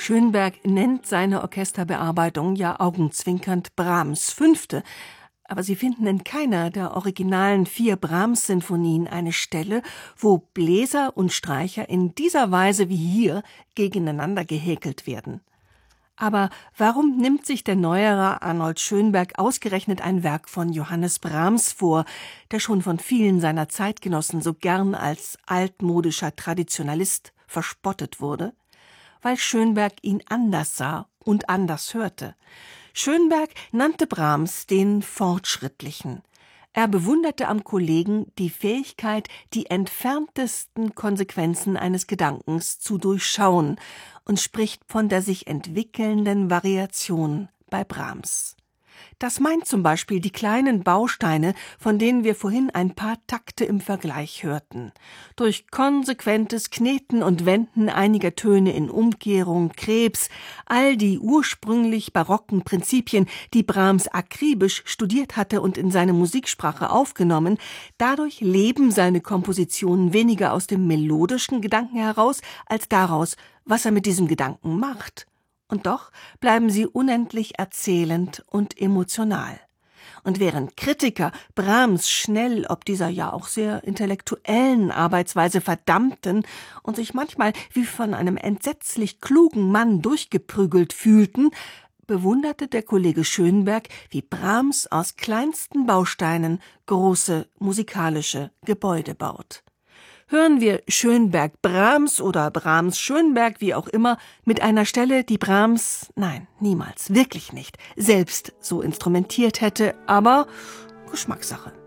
Schönberg nennt seine Orchesterbearbeitung ja augenzwinkernd Brahms Fünfte, aber Sie finden in keiner der originalen 4 Brahms-Sinfonien eine Stelle, wo Bläser und Streicher in dieser Weise wie hier gegeneinander gehäkelt werden. Aber warum nimmt sich der neuere Arnold Schönberg ausgerechnet ein Werk von Johannes Brahms vor, der schon von vielen seiner Zeitgenossen so gern als altmodischer Traditionalist verspottet wurde? Weil Schönberg ihn anders sah und anders hörte. Schönberg nannte Brahms den Fortschrittlichen. Er bewunderte am Kollegen die Fähigkeit, die entferntesten Konsequenzen eines Gedankens zu durchschauen und spricht von der sich entwickelnden Variation bei Brahms. Das meint zum Beispiel die kleinen Bausteine, von denen wir vorhin ein paar Takte im Vergleich hörten. Durch konsequentes Kneten und Wenden einiger Töne in Umkehrung, Krebs, all die ursprünglich barocken Prinzipien, die Brahms akribisch studiert hatte und in seine Musiksprache aufgenommen, dadurch leben seine Kompositionen weniger aus dem melodischen Gedanken heraus, als daraus, was er mit diesem Gedanken macht. Und doch bleiben sie unendlich erzählend und emotional. Und während Kritiker Brahms schnell ob dieser ja auch sehr intellektuellen Arbeitsweise verdammten und sich manchmal wie von einem entsetzlich klugen Mann durchgeprügelt fühlten, bewunderte der Kollege Schönberg, wie Brahms aus kleinsten Bausteinen große musikalische Gebäude baut. Hören wir Schönberg-Brahms oder Brahms-Schönberg, wie auch immer, mit einer Stelle, die Brahms, nein, niemals, wirklich nicht, selbst so instrumentiert hätte, aber Geschmackssache.